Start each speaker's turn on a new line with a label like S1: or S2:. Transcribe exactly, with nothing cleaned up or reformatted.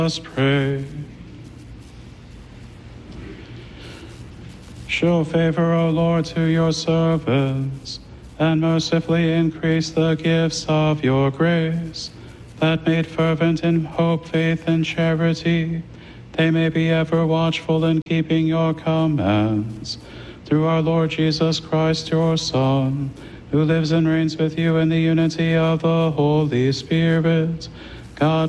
S1: us pray. Show favor, O Lord, to your servants, and mercifully increase the gifts of your grace, that made fervent in hope, faith, and charity, they may be ever watchful in keeping your commands. Through our Lord Jesus Christ, your Son, who lives and reigns with you in the unity of the Holy Spirit, God,